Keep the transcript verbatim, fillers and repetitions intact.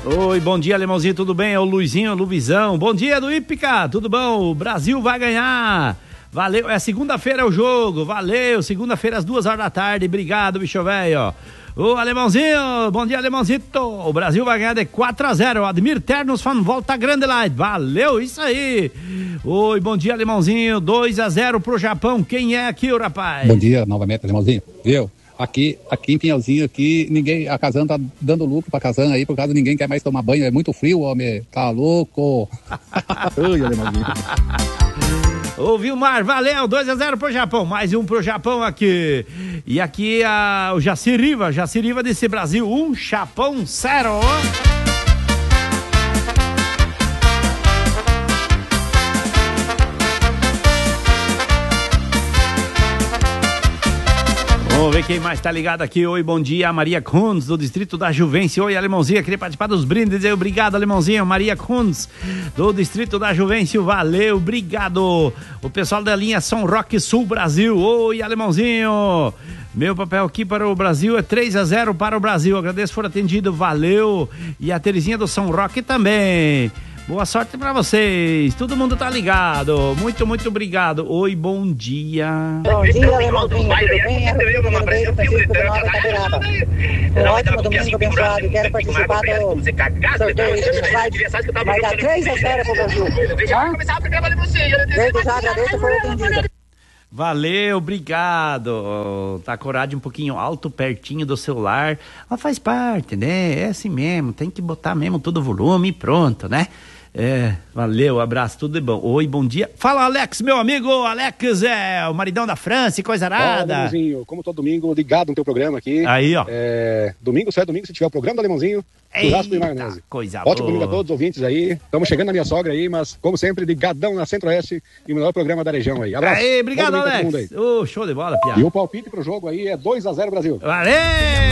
Oi, bom dia, Alemãozinho, tudo bem? É o Luizinho, o Luizão. Bom dia do Ípica, tudo bom? O Brasil vai ganhar. Valeu, é segunda-feira é o jogo, valeu, segunda-feira às duas horas da tarde, obrigado, bicho velho. Ô, Alemãozinho, bom dia, Alemãozito. O Brasil vai ganhar de quatro a zero. O Admir Ternos fan volta grande lá. Valeu, isso aí. Oi, bom dia, Alemãozinho. dois a zero pro Japão. Quem é aqui, o rapaz? Bom dia, novamente, Alemãozinho. Viu? Aqui, aqui em Pinhalzinho, aqui, ninguém, a Casan tá dando lucro pra Casan aí, por causa de ninguém quer mais tomar banho. É muito frio, homem. Tá louco. Oi, Alemãozinho. Ô, Vilmar, valeu, dois a zero pro Japão, mais um pro Japão aqui. E aqui a, o Jaciriva, Jaciriva desse Brasil, um Japão zero. Vamos ver quem mais tá ligado aqui. Oi, bom dia, Maria Kunz, do Distrito da Juvencio. Oi, Alemãozinha, queria participar dos brindes aí. Obrigado, Alemãozinha. Maria Kunz, do Distrito da Juvencio. Valeu, obrigado. O pessoal da linha São Roque Sul Brasil. Oi, Alemãozinho. Meu papel aqui para o Brasil é três a zero para o Brasil. Agradeço por atendido, valeu. E a Terezinha do São Roque também. Boa sorte pra vocês, todo mundo tá ligado, muito, muito obrigado. Oi, bom dia. Bom dia, Alemãozinho, tudo bem? Eu sou o Pedro Francisco do Nova Cadeirada. Um ótimo domingo abençoado, quero participar do sorteio do site, vai dar três a zero pro Brasil. Desde já agradeço por atendido. Valeu, obrigado. Tá com o rádio um pouquinho alto, pertinho do celular, mas faz parte, né? É assim mesmo, tem que botar mesmo todo o volume e pronto, né? É, valeu, abraço, tudo de bom. Oi, bom dia. Fala, Alex, meu amigo. Alex é o maridão da França e coisa arada. Fala, Alemãozinho, como todo domingo, ligado no teu programa aqui. Aí, ó. É, domingo, se é domingo, se tiver o programa do Alemãozinho, churrasco e maionese. Coisa Ótimo boa. domingo a todos os ouvintes aí. Estamos chegando na minha sogra aí, mas, como sempre, ligadão na Centro-Oeste e o melhor programa da região aí. Abraço. Aí, obrigado, Alex. Ô, show de bola, piada. E o palpite pro jogo aí é dois a zero Brasil. Valeu!